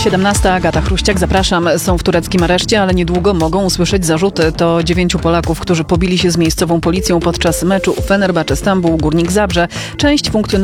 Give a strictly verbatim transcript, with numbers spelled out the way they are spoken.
siedemnasta, Agata Chruściak, zapraszam. Są w tureckim areszcie, ale niedługo mogą usłyszeć zarzuty. To dziewięciu Polaków, którzy pobili się z miejscową policją podczas meczu Fenerbahce Stambuł Górnik Zabrze. Część funkcjonariuszy